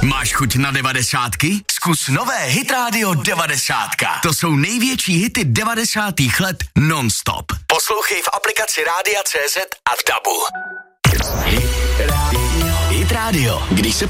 Máš chuť na 90? Zkus nové Hit Radio 90. To jsou největší hity 90. let non-stop. Poslouchej v aplikaci Rádia.cz a v DABu. Hit Radio. Když se